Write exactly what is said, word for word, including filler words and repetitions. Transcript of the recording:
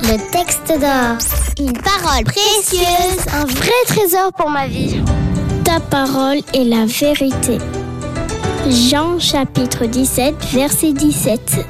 Le texte d'or. Une parole précieuse. Un vrai trésor pour ma vie. Ta parole est la vérité. Jean chapitre dix-sept, verset dix-sept.